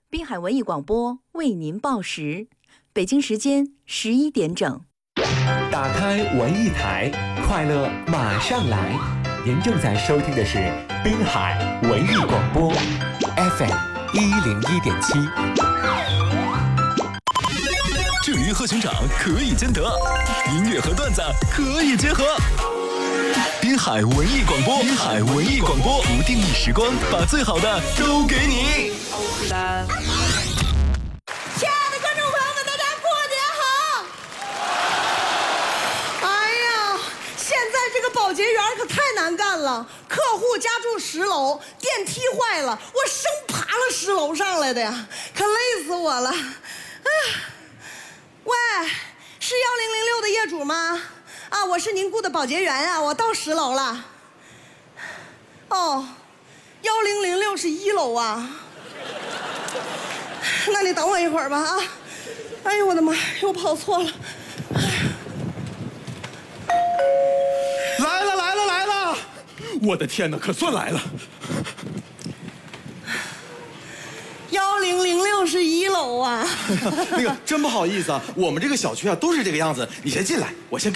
滨海文艺广播为您报时，北京时间11点整。 打开文艺台，快乐马上来。您正在收听的是滨海文艺广播 FM 101.7。 郑云和熊掌可以兼得，音乐和段子可以结合。滨海文艺广播，滨海文艺广播，不定义时光，把最好的都给你。 亲爱的观众朋友们，大家过年好！哎呀，现在这个保洁员可太难干了，客户家住10楼，电梯坏了，我生爬了10楼上来的呀，可累死我了。哎呀，喂，是1006的业主吗？啊，我是您雇的保洁员啊，我到10楼了。哦，1006是1楼啊。那你等我一会儿吧啊！哎呦我的妈，又跑错了。 来了！我的天哪，可算来了。 1006是1楼啊。 那个真不好意思啊，我们这个小区啊都是这个样子。你先进来，我先。